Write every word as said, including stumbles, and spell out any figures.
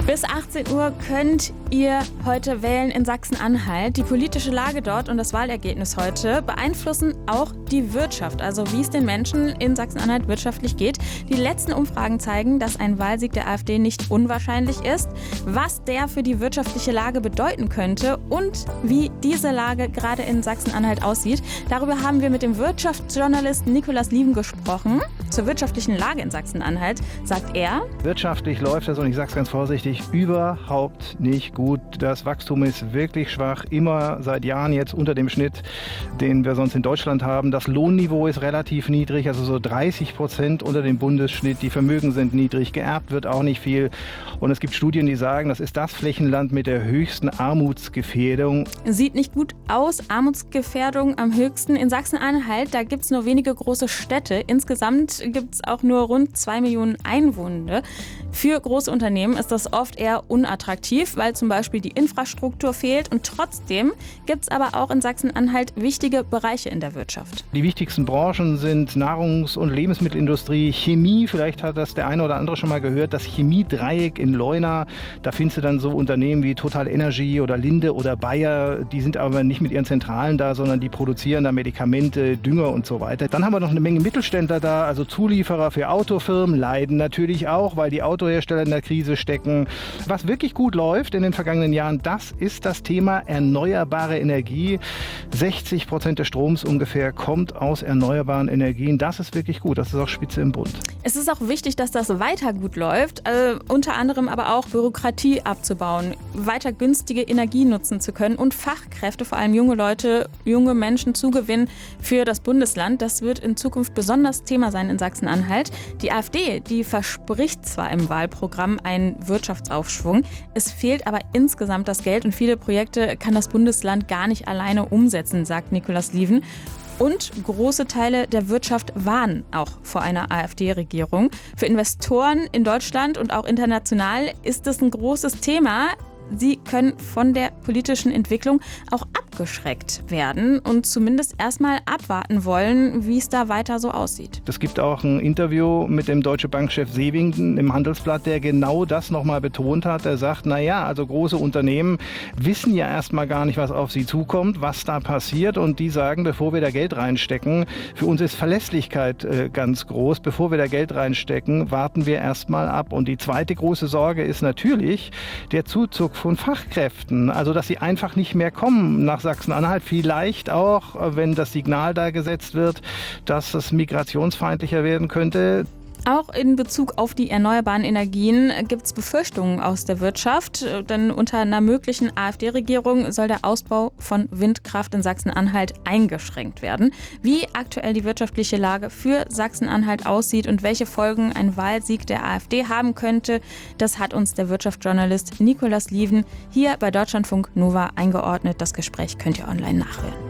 Bis achtzehn Uhr könnt ihr heute wählen in Sachsen-Anhalt. Die politische Lage dort und das Wahlergebnis heute beeinflussen auch die Wirtschaft, also wie es den Menschen in Sachsen-Anhalt wirtschaftlich geht. Die letzten Umfragen zeigen, dass ein Wahlsieg der AfD nicht unwahrscheinlich ist, was der für die wirtschaftliche Lage bedeuten könnte und wie diese Lage gerade in Sachsen-Anhalt aussieht. Darüber haben wir mit dem Wirtschaftsjournalisten Nikolaus Lieven gesprochen. Zur wirtschaftlichen Lage in Sachsen-Anhalt sagt er: Wirtschaftlich läuft es, und ich sage es ganz vorsichtig, überhaupt nicht gut. Das Wachstum ist wirklich schwach, immer seit Jahren jetzt unter dem Schnitt, den wir sonst in Deutschland haben. Das Lohnniveau ist relativ niedrig, also so dreißig Prozent unter dem Bundesschnitt. Die Vermögen sind niedrig, geerbt wird auch nicht viel. Und es gibt Studien, die sagen, das ist das Flächenland mit der höchsten Armutsgefährdung. Sieht nicht gut aus, Armutsgefährdung am höchsten in Sachsen-Anhalt. Da gibt es nur wenige große Städte. Insgesamt gibt es auch nur rund zwei Millionen Einwohner. Für große Unternehmen ist das oft eher unattraktiv, weil zum Beispiel die Infrastruktur fehlt. Und trotzdem gibt es aber auch in Sachsen-Anhalt wichtige Bereiche in der Wirtschaft. Die wichtigsten Branchen sind Nahrungs- und Lebensmittelindustrie, Chemie. Vielleicht hat das der eine oder andere schon mal gehört. Das Chemiedreieck in Leuna. Da findest du dann so Unternehmen wie Total Energy oder Linde oder Bayer. Die sind aber nicht mit ihren Zentralen da, sondern die produzieren da Medikamente, Dünger und so weiter. Dann haben wir noch eine Menge Mittelständler da, also Zulieferer für Autofirmen, leiden natürlich auch, weil die Autohersteller in der Krise stecken. Was wirklich gut läuft in den vergangenen Jahren, das ist das Thema erneuerbare Energie. sechzig Prozent des Stroms ungefähr kommt aus erneuerbaren Energien. Das ist wirklich gut. Das ist auch Spitze im Bund. Es ist auch wichtig, dass das weiter gut läuft, äh, unter anderem aber auch Bürokratie abzubauen, weiter günstige Energie nutzen zu können und Fachkräfte, vor allem junge Leute, junge Menschen zu gewinnen für das Bundesland. Das wird in Zukunft besonders Thema sein in Sachsen-Anhalt. Die AfD, die verspricht zwar im Wahlprogramm einen Wirtschaftsaufschwung, es fehlt aber insgesamt das Geld und viele Projekte kann das Bundesland gar nicht alleine umsetzen, sagt Nikolaus Lieven. Und große Teile der Wirtschaft warnen auch vor einer AfD-Regierung. Für Investoren in Deutschland und auch international ist das ein großes Thema. Sie können von der politischen Entwicklung auch abgeschreckt werden und zumindest erstmal abwarten wollen, wie es da weiter so aussieht. Es gibt auch ein Interview mit dem Deutsche Bank-Chef Sewingen im Handelsblatt, der genau das nochmal betont hat. Er sagt, naja, also große Unternehmen wissen ja erstmal gar nicht, was auf sie zukommt, was da passiert. Und die sagen, bevor wir da Geld reinstecken, für uns ist Verlässlichkeit äh, ganz groß. Bevor wir da Geld reinstecken, warten wir erstmal ab. Und die zweite große Sorge ist natürlich der Zuzug von Fachkräften, also dass sie einfach nicht mehr kommen nach Sachsen-Anhalt. Vielleicht auch, wenn das Signal da gesetzt wird, dass es migrationsfeindlicher werden könnte. Auch in Bezug auf die erneuerbaren Energien gibt es Befürchtungen aus der Wirtschaft, denn unter einer möglichen AfD-Regierung soll der Ausbau von Windkraft in Sachsen-Anhalt eingeschränkt werden. Wie aktuell die wirtschaftliche Lage für Sachsen-Anhalt aussieht und welche Folgen ein Wahlsieg der AfD haben könnte, das hat uns der Wirtschaftsjournalist Nikolaus Lieven hier bei Deutschlandfunk Nova eingeordnet. Das Gespräch könnt ihr online nachhören.